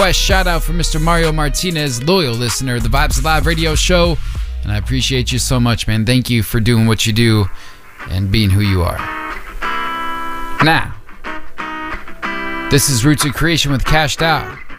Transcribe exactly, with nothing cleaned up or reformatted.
request shout out for Mister Mario Martinez, loyal listener of the Vibes Alive radio show. And I appreciate you so much, man. Thank you for doing what you do and being who you are. Now, this is Roots of Creation with Cashed Out.